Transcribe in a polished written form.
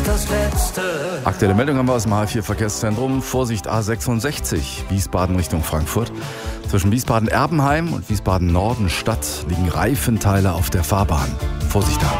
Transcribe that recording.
das Letzte. Aktuelle Meldung haben wir aus dem H4-Verkehrszentrum. Vorsicht A66, Wiesbaden Richtung Frankfurt. Zwischen Wiesbaden-Erbenheim und Wiesbaden-Norden Stadt liegen Reifenteile auf der Fahrbahn. Vorsicht da.